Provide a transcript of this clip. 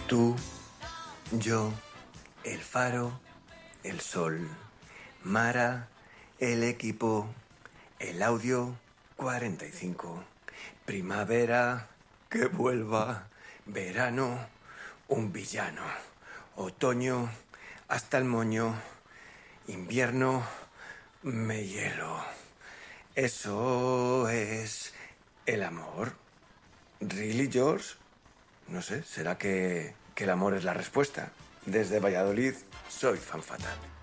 Tú, yo, el faro, el sol, Mara, el equipo, el audio 45. Primavera, que vuelva. Verano, un villano. Otoño, hasta el moño. Invierno, me hielo. Eso es el amor. ¿Really, George? No sé, ¿será que el amor es la respuesta? Desde Valladolid, soy fan fatal.